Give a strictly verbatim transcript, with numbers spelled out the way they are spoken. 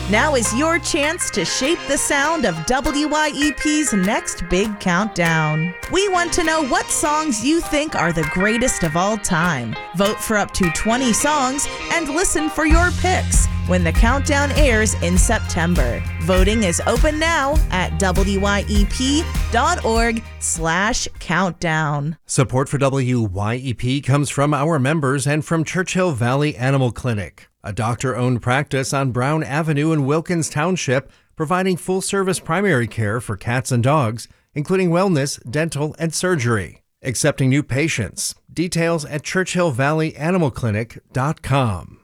Now is your chance to shape the sound of W Y E P's next big countdown. We want to know what songs you think are the greatest of all time. Vote for up to twenty songs and listen for your picks when the countdown airs in September. Voting is open now at W Y E P dot org slash countdown. Support for W Y E P comes from our members and from Churchill Valley Animal Clinic, a doctor-owned practice on Brown Avenue in Wilkins Township, providing full-service primary care for cats and dogs, including wellness, dental, and surgery. Accepting new patients. Details at churchill valley animal clinic dot com.